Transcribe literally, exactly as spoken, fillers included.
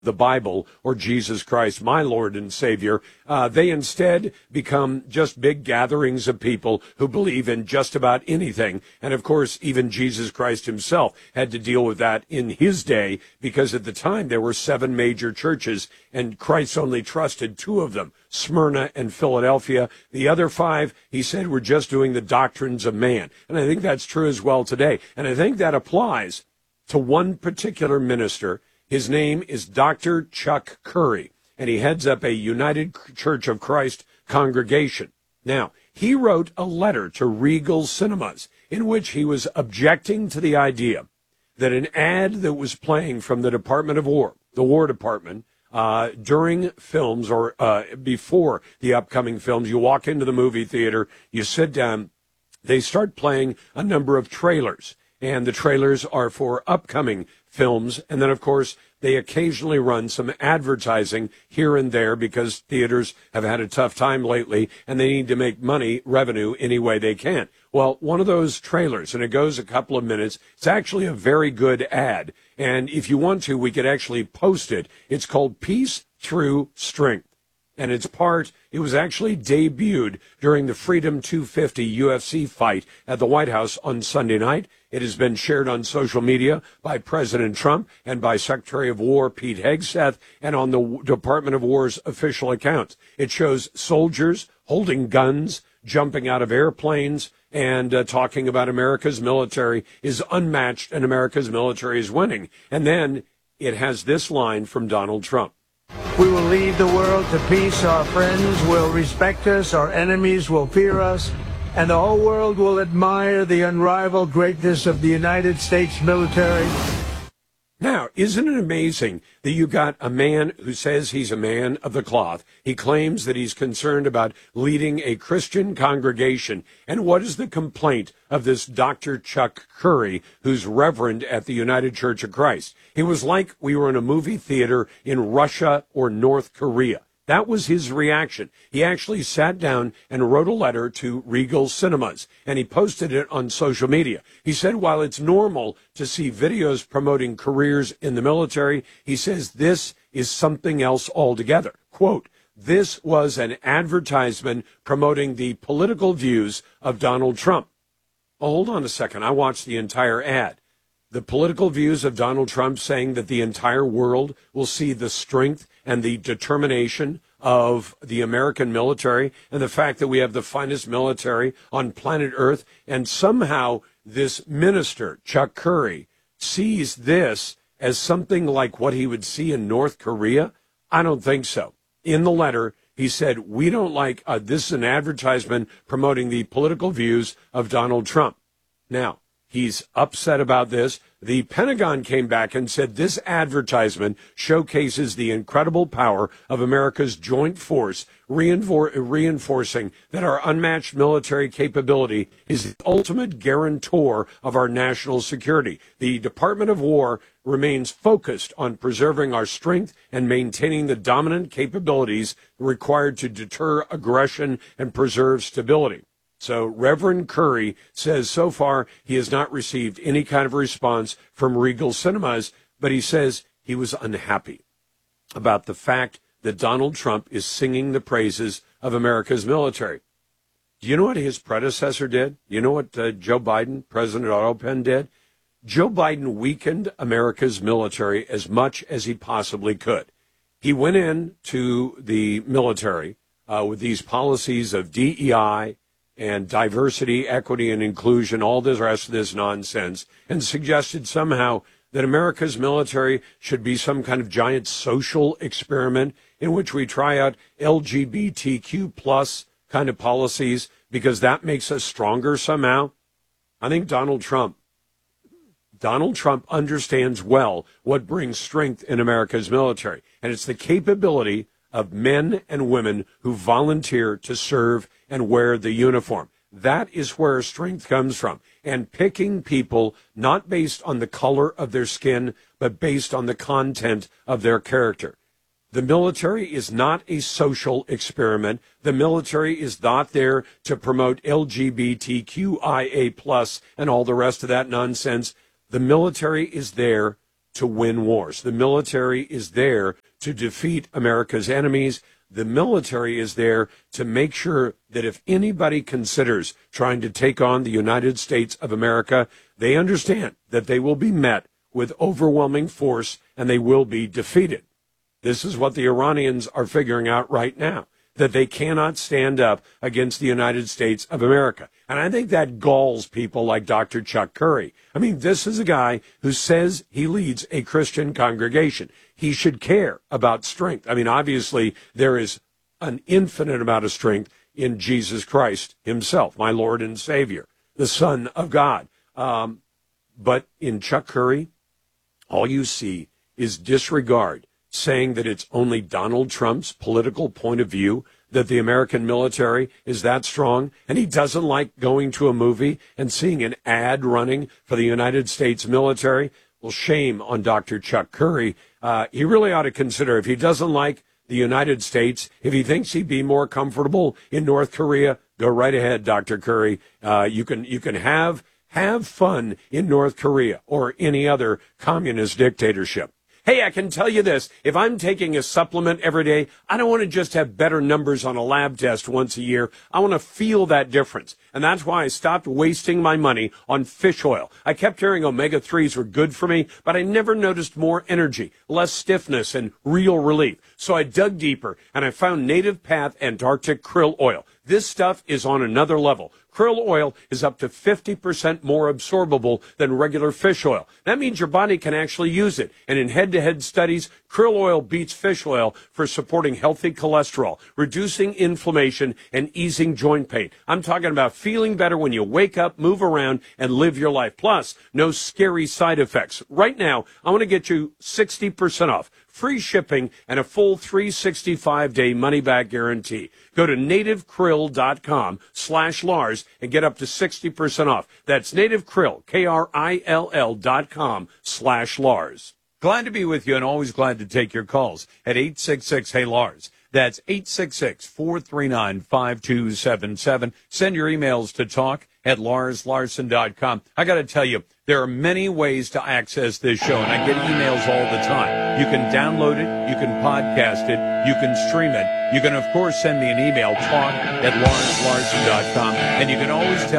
the Bible or Jesus Christ, my Lord and Savior. Uh, they instead become just big gatherings of people who believe in just about anything. And of course, even Jesus Christ himself had to deal with that in his day, because at the time there were seven major churches and Christ only trusted two of them, Smyrna and Philadelphia. The other five, he said, were just doing the doctrines of man. And I think that's true as well today. And I think that applies to one particular minister. His name is Doctor Chuck Curry, and he heads up a United Church of Christ congregation. Now, he wrote a letter to Regal Cinemas in which he was objecting to the idea that an ad that was playing from the Department of War, the War Department, uh, during films or uh, before the upcoming films, you walk into the movie theater, you sit down, they start playing a number of trailers. And the trailers are for upcoming films. And then, of course, they occasionally run some advertising here and there because theaters have had a tough time lately and they need to make money, revenue, any way they can. Well, one of those trailers, and it goes a couple of minutes, it's actually a very good ad. And if you want to, we could actually post it. It's called Peace Through Strength. And it's part, it was actually debuted during the Freedom two fifty U F C fight at the White House on Sunday night. It has been shared on social media by President Trump and by Secretary of War Pete Hegseth and on the Department of War's official accounts. It shows soldiers holding guns, jumping out of airplanes, and uh, talking about America's military is unmatched and America's military is winning. And then it has this line from Donald Trump. We will lead the world to peace. Our friends will respect us. Our enemies will fear us. And the whole world will admire the unrivaled greatness of the United States military. Now, isn't it amazing that you got a man who says he's a man of the cloth? He claims that he's concerned about leading a Christian congregation. And what is the complaint of this Doctor Chuck Curry, who's reverend at the United Church of Christ? It was like we were in a movie theater in Russia or North Korea. That was his reaction. He actually sat down and wrote a letter to Regal Cinemas, and he posted it on social media. He said while it's normal to see videos promoting careers in the military, he says this is something else altogether. Quote, this was an advertisement promoting the political views of Donald Trump. Oh, hold on a second. I watched the entire ad. The political views of Donald Trump saying that the entire world will see the strength and the determination of the American military and the fact that we have the finest military on planet Earth. And somehow this minister, Chuck Curry, sees this as something like what he would see in North Korea. I don't think so. In the letter, he said, we don't like, uh, this is an advertisement promoting the political views of Donald Trump. Now, he's upset about this. The Pentagon came back and said this advertisement showcases the incredible power of America's joint force, reinfor- reinforcing that our unmatched military capability is the ultimate guarantor of our national security. The Department of War remains focused on preserving our strength and maintaining the dominant capabilities required to deter aggression and preserve stability. So Reverend Curry says so far he has not received any kind of response from Regal Cinemas, but he says he was unhappy about the fact that Donald Trump is singing the praises of America's military. Do you know what his predecessor did? You know what uh, Joe Biden, President Otto Penn, did? Joe Biden weakened America's military as much as he possibly could. He went in to the military uh, with these policies of D E I, and diversity, equity, and inclusion, all the rest of this nonsense, and suggested somehow that America's military should be some kind of giant social experiment in which we try out L G B T Q plus kind of policies because that makes us stronger somehow. I think Donald Trump, Donald Trump understands well what brings strength in America's military, and it's the capability of men and women who volunteer to serve and wear the uniform. That is where strength comes from. And picking people not based on the color of their skin, but based on the content of their character. The military is not a social experiment. The military is not there to promote L G B T Q I A plus and all the rest of that nonsense. The military is there to win wars. The military is there to defeat America's enemies. The military is there to make sure that if anybody considers trying to take on the United States of America, they understand that they will be met with overwhelming force and they will be defeated. This is what the Iranians are figuring out right now, that they cannot stand up against the United States of America. And I think that galls people like Doctor Chuck Curry. I mean, this is a guy who says he leads a Christian congregation. He should care about strength. I mean, obviously, there is an infinite amount of strength in Jesus Christ himself, my Lord and Savior, the Son of God. Um, but in Chuck Curry, all you see is disregard, saying that it's only Donald Trump's political point of view that the American military is that strong, and he doesn't like going to a movie and seeing an ad running for the United States military. Well, shame on Doctor Chuck Curry. Uh, he really ought to consider, if he doesn't like the United States, if he thinks he'd be more comfortable in North Korea, go right ahead, Doctor Curry. Uh, you can you can have have fun in North Korea or any other communist dictatorship. Hey, I can tell you this, if I'm taking a supplement every day, I don't want to just have better numbers on a lab test once a year. I want to feel that difference. And that's why I stopped wasting my money on fish oil. I kept hearing omega threes were good for me, but I never noticed more energy, less stiffness, and real relief. So I dug deeper, and I found Native Path Antarctic Krill Oil. This stuff is on another level. Krill oil is up to fifty percent more absorbable than regular fish oil. That means your body can actually use it. And in head-to-head studies, krill oil beats fish oil for supporting healthy cholesterol, reducing inflammation, and easing joint pain. I'm talking about feeling better when you wake up, move around, and live your life. Plus, no scary side effects. Right now, I want to get you sixty percent off, free shipping, and a full three hundred sixty-five day money-back guarantee. Go to nativekrill.com slash Lars and get up to sixty percent off. That's nativekrill, K R I L L dot com slash Lars. Glad to be with you and always glad to take your calls at eight six six, hey Lars. That's eight six six, four three nine, five two seven seven. Send your emails to talk at lars larson dot com. I got to tell you, there are many ways to access this show, and I get emails all the time. You can download it, you can podcast it, you can stream it. You can, of course, send me an email, talk at lars larson dot com, and you can always tell